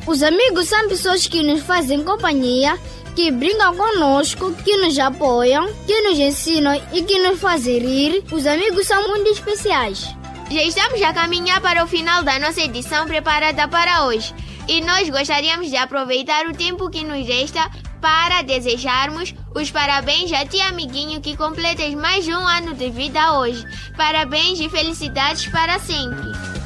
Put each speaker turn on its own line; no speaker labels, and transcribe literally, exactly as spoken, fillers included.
Os amigos são pessoas que nos fazem companhia, que brincam conosco, que nos apoiam, que nos ensinam e que nos fazem rir. Os amigos são muito especiais.
Já estamos a caminhar para o final da nossa edição preparada para hoje. E nós gostaríamos de aproveitar o tempo que nos resta para desejarmos os parabéns a ti, amiguinho, que completas mais um ano de vida hoje. Parabéns e felicidades para sempre.